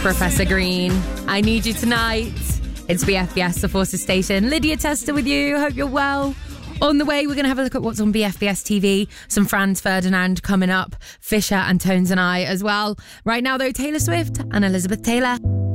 Professor Green, I Need You Tonight. It's BFBS, the Forces Station. Lydia Tester with you. Hope you're well. On the way, we're going to have a look at what's on BFBS TV. Some Franz Ferdinand coming up. Fisher and Tones and I as well. Right now, though, Taylor Swift and Elizabeth Taylor.